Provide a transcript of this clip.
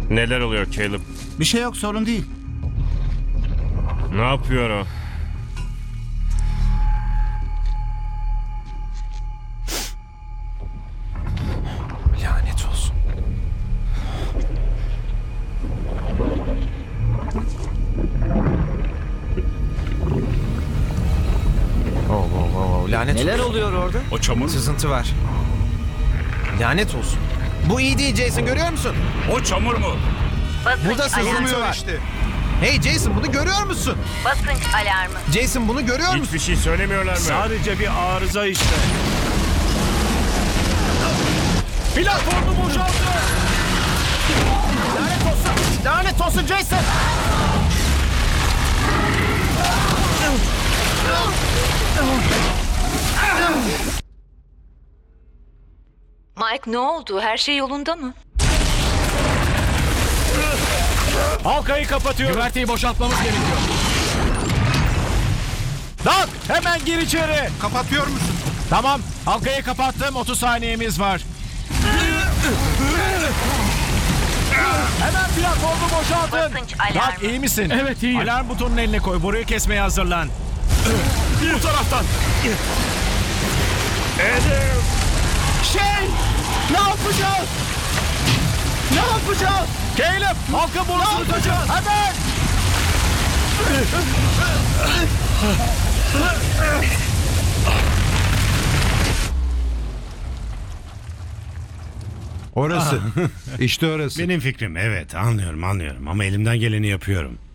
Neler oluyor Caleb? Bir şey yok, sorun değil. Ne yapıyor o? Lanet olsun. Lanet Neler olsun. oluyor orada? O çamur. Sızıntı var. Lanet olsun. Bu iyi değil Jason, görüyor musun? O çamur mu? Burada sızıntı var. Hey Jason, bunu görüyor musun? Basınç alarmı. Jason, bunu görüyor musun? Hiçbir şey söylemiyorlar mı? Sadece bir arıza işte. Platformu boşaltın. Lanet olsun. Lanet olsun Jason. Mike, ne oldu? Her şey yolunda mı? Halkayı kapatıyorum. Güverteyi boşaltmamız gerekiyor. Doc, hemen gir içeri. Kapatıyor musun? Tamam, halkayı kapattım. 30 saniyemiz var. Hemen platformu boşaltın. Basınç alarmı. Bak, iyi misin? Evet, iyiyim. Alarm butonunun eline koy. Boruyu kesmeye hazırlan. Bu taraftan. Ne yapacağız? Ne yapacağız? Caleb, halka borusunu taşın. Hemen. Orası. İşte orası. Benim fikrim, evet, anlıyorum ama elimden geleni yapıyorum.